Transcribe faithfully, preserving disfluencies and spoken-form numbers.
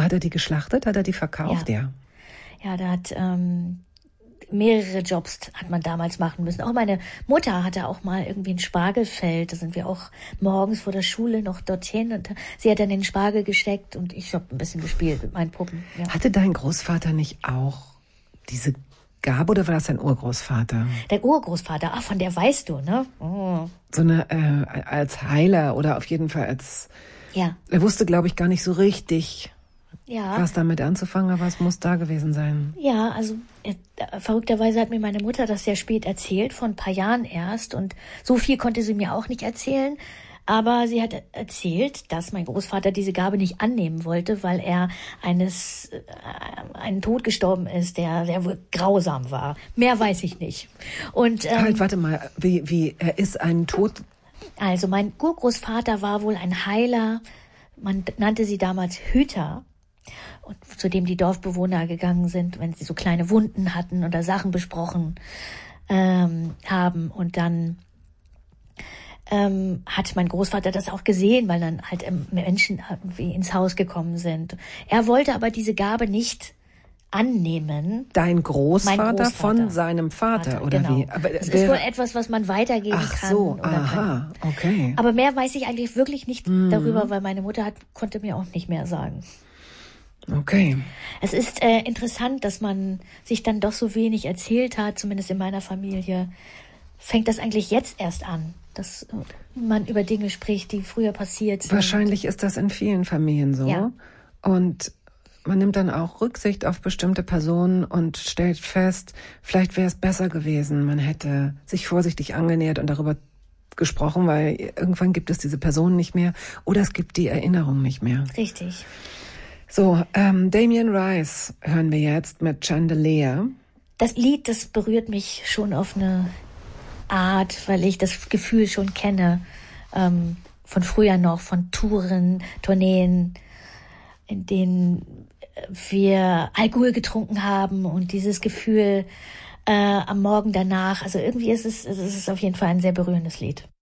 Hat er die geschlachtet? Hat er die verkauft? Ja. Ja, ja, da hat ähm, mehrere Jobs hat man damals machen müssen. Auch meine Mutter hatte auch mal irgendwie ein Spargelfeld. Da sind wir auch morgens vor der Schule noch dorthin. Und sie hat dann den Spargel gesteckt und ich habe ein bisschen gespielt mit meinen Puppen. Ja. Hatte dein Großvater nicht auch diese Gabe oder war das dein Urgroßvater? Der Urgroßvater, ach, von der weißt du, ne? Oh. So eine, äh, als Heiler oder auf jeden Fall als... Ja. Er wusste, glaube ich, gar nicht so richtig... Ja. Was damit anzufangen, aber es muss da gewesen sein. Ja, also äh, verrückterweise hat mir meine Mutter das sehr spät erzählt, vor ein paar Jahren erst. Und so viel konnte sie mir auch nicht erzählen. Aber sie hat erzählt, dass mein Großvater diese Gabe nicht annehmen wollte, weil er eines äh, einen Tod gestorben ist, der der wohl grausam war. Mehr weiß ich nicht. Und ähm, halt, warte mal, wie wie er ist ein Tod? Also mein Urgroßvater war wohl ein Heiler. Man nannte sie damals Hüter. Und zu dem die Dorfbewohner gegangen sind, wenn sie so kleine Wunden hatten oder Sachen besprochen ähm, haben. Und dann ähm, hat mein Großvater das auch gesehen, weil dann halt ähm, Menschen irgendwie ins Haus gekommen sind. Er wollte aber diese Gabe nicht annehmen. Dein Großvater, Großvater von seinem Vater, Vater, oder genau. wie? Aber das wer, ist wohl etwas, was man weitergeben ach kann. so, oder aha, kann. okay. Aber mehr weiß ich eigentlich wirklich nicht Mhm. darüber, weil meine Mutter hat, konnte mir auch nicht mehr sagen. Okay. Es ist äh, interessant, dass man sich dann doch so wenig erzählt hat, zumindest in meiner Familie. Fängt das eigentlich jetzt erst an, dass man über Dinge spricht, die früher passiert sind? Wahrscheinlich ist das in vielen Familien so. Ja. Und man nimmt dann auch Rücksicht auf bestimmte Personen und stellt fest, vielleicht wäre es besser gewesen, man hätte sich vorsichtig angenähert und darüber gesprochen, weil irgendwann gibt es diese Person nicht mehr oder es gibt die Erinnerung nicht mehr. Richtig. So, ähm, Damien Rice hören wir jetzt mit Chandelier. Das Lied, das berührt mich schon auf eine Art, weil ich das Gefühl schon kenne, ähm, von früher noch, von Touren, Tourneen, in denen wir Alkohol getrunken haben und dieses Gefühl äh, am Morgen danach. Also irgendwie ist es, es ist auf jeden Fall ein sehr berührendes Lied.